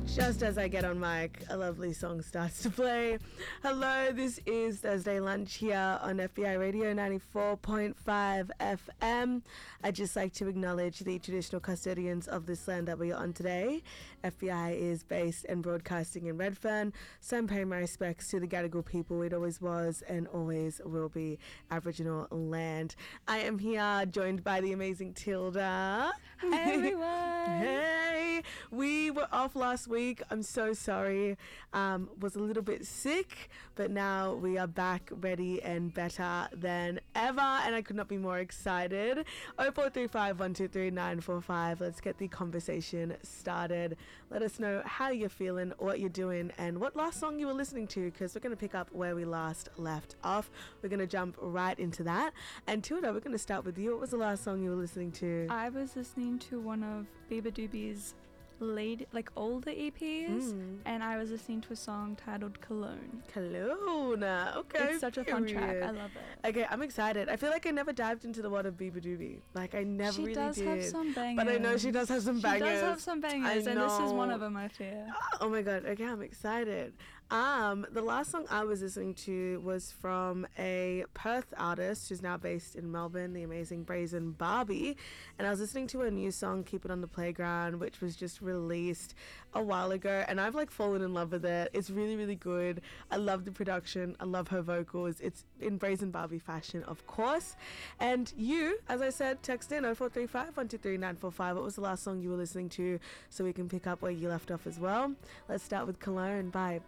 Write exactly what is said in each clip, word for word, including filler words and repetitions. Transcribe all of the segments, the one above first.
Just as I get on mic, a lovely song starts to play. Hello, this is Thursday Lunch here on F B I Radio ninety-four point five F M. I'd just like to acknowledge the traditional custodians of this land that we are on today. F B I is based and broadcasting in Redfern, so I'm paying my respects to the Gadigal people. It always was and always will be Aboriginal land. I am here joined by the amazing Tilda. Hey everyone! Hey! We were off last week. I'm so sorry. Um, was a little bit sick, but now we are back ready and better than ever, and I could not be more excited. oh four three five, one two three, nine four five. Let's get the conversation started. Let us know how you're feeling, what you're doing, and what last song you were listening to, because we're going to pick up where we last left off. We're going to jump right into that. And Tilda, we're going to start with you. What was the last song you were listening to? I was listening to one of Beabadoobie's late, like older E Ps, Mm. and I was listening to a song titled Cologne. Cologne. Okay. It's such a fun track. period. I love it. Okay, I'm excited. I feel like I never dived into the world of Beabadoobie. Like, I never she really does did. have some bangers. But I know she does have some bangers. She does have some bangers, I and this is one know. of them, I fear. Oh my god, okay, I'm excited. Um, the last song I was listening to was from a Perth artist who's now based in Melbourne, the amazing Brazen Barbie. And I was listening to a new song, Keep It on the Playground, which was just released a while ago. And I've like fallen in love with it. It's really, really good. I love the production. I love her vocals. It's in Brazen Barbie fashion, of course. And you, as I said, text in oh four three five, one two three, nine four five. What was the last song you were listening to, so we can pick up where you left off as well? Let's start with Cologne by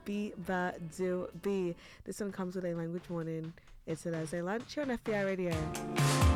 Beabadoobie. This one comes with a language warning. It's a Thursday Lunch here on F B I Radio.